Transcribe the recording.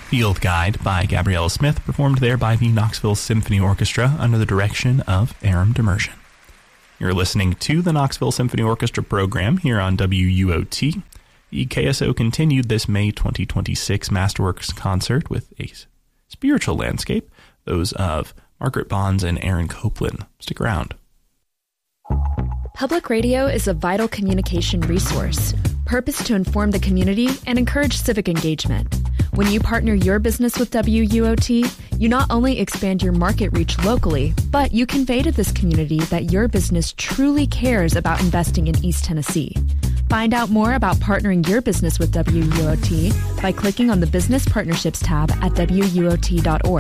Field Guide by Gabriella Smith, performed there by the Knoxville Symphony Orchestra under the direction of Aram Demersion. You're listening to the Knoxville Symphony Orchestra program here on WUOT. The KSO continued this May 2026 Masterworks concert with a spiritual landscape, those of Margaret Bonds and Aaron Copland. Stick around. Public radio is a vital communication resource, purposed to inform the community and encourage civic engagement. When you partner your business with WUOT, you not only expand your market reach locally, but you convey to this community that your business truly cares about investing in East Tennessee. Find out more about partnering your business with WUOT by clicking on the Business Partnerships tab at WUOT.org.